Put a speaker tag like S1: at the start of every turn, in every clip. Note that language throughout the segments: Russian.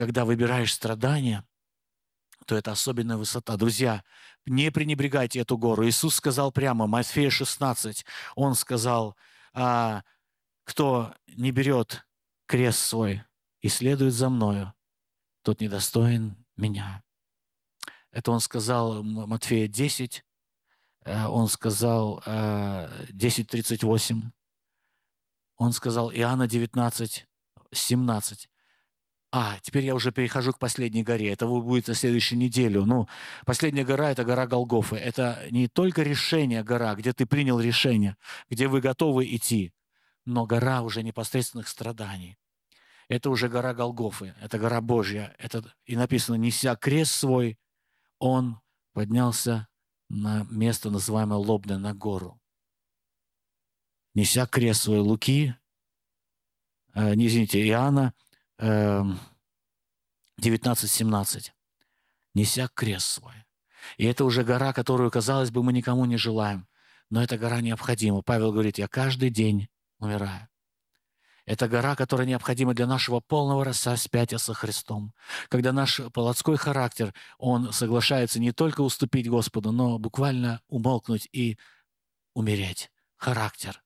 S1: когда выбираешь страдания, то это особенная высота. Друзья, не пренебрегайте эту гору. Иисус сказал прямо, Матфея 16, Он сказал, кто не берет крест свой и следует за мною, тот недостоин меня. Это Он сказал Матфея 10, Он сказал 10:38, Он сказал Иоанна 19:17. Теперь я уже перехожу к последней горе. Это будет на следующую неделю. Последняя гора – это гора Голгофы. Это не только решение гора, где ты принял решение, где вы готовы идти, но гора уже непосредственных страданий. Это уже гора Голгофы, это гора Божья. И написано, неся крест свой, он поднялся на место, называемое Лобное, на гору. Неся крест свой, Иоанна 19:17. Неся крест свой. И это уже гора, которую, казалось бы, мы никому не желаем. Но эта гора необходима. Павел говорит, я каждый день умираю. Это гора, которая необходима для нашего полного распятия со Христом. Когда наш плотской характер, он соглашается не только уступить Господу, но буквально умолкнуть и умереть. Характер.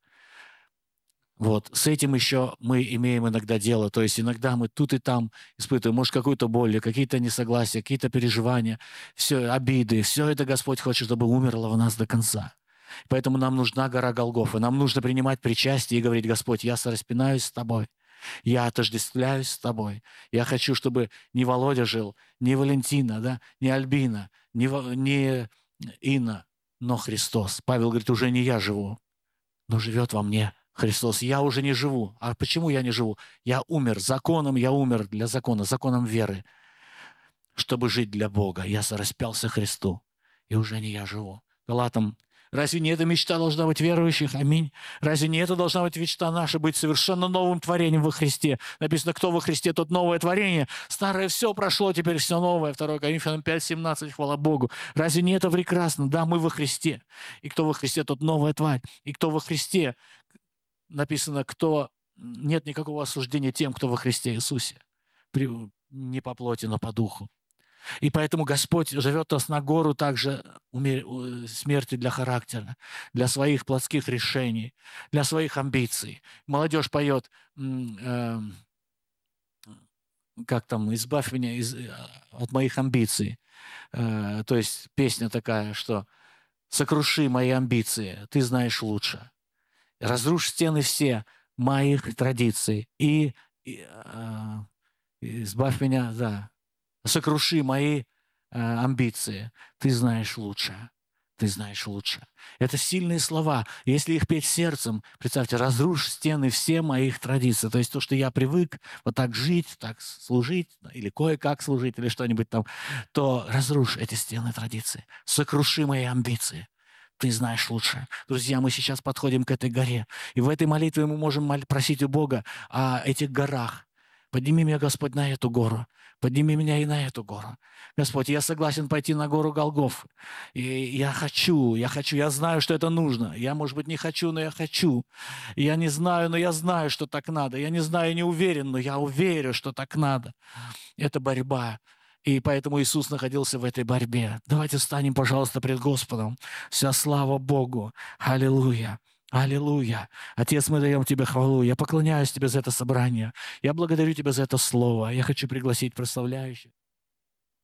S1: С этим еще мы имеем иногда дело. То есть иногда мы тут и там испытываем, может, какую-то боль, какие-то несогласия, какие-то переживания, все обиды. Все это Господь хочет, чтобы умерло в нас до конца. Поэтому нам нужна гора Голгофы. Нам нужно принимать причастие и говорить, Господь, я сораспинаюсь с Тобой. Я отождествляюсь с Тобой. Я хочу, чтобы не Володя жил, не Валентина, не Альбина, не Инна, но Христос. Павел говорит, уже не я живу, но живет во мне Христос. Я уже не живу. А почему я не живу? Я умер. Законом я умер для закона, законом веры, чтобы жить для Бога. Я сораспялся Христу, и уже не я живу. Галатам. Разве не эта мечта должна быть верующих? Аминь. Разве не это должна быть мечта наша, быть совершенно новым творением во Христе? Написано, кто во Христе, тот новое творение. Старое все прошло, теперь все новое. 2 Коринфянам 5:17, хвала Богу. Разве не это прекрасно? Да, мы во Христе. И кто во Христе, тот новая тварь. И кто во Христе, написано, нет никакого осуждения тем, кто во Христе Иисусе. Не по плоти, но по духу. И поэтому Господь зовет нас на гору также смерти для характера, для своих плотских решений, для своих амбиций. Молодежь поет, «Избавь меня от моих амбиций». То есть песня такая, что «Сокруши мои амбиции, ты знаешь лучше. Разрушь стены все моих традиций и избавь меня, сокруши мои амбиции. Ты знаешь лучше. Ты знаешь лучше». Это сильные слова. Если их петь сердцем, представьте, разрушь стены все моих традиций. То есть то, что я привык вот так жить, так служить, или кое-как служить, или что-нибудь там, то разрушь эти стены традиций. Сокруши мои амбиции. Ты знаешь лучше. Друзья, мы сейчас подходим к этой горе. И в этой молитве мы можем просить у Бога о этих горах. Подними меня, Господь, на эту гору. Подними меня и на эту гору. Господь, я согласен пойти на гору Голгоф. И я знаю, что это нужно. Я, может быть, не хочу, но я хочу. Я не знаю, но я знаю, что так надо. Я не знаю, не уверен, но я уверен, что так надо. Это борьба. И поэтому Иисус находился в этой борьбе. Давайте встанем, пожалуйста, пред Господом. Вся слава Богу. Аллилуйя. Аллилуйя. Отец, мы даем Тебе хвалу. Я поклоняюсь Тебе за это собрание. Я благодарю Тебя за это слово. Я хочу пригласить прославляющих.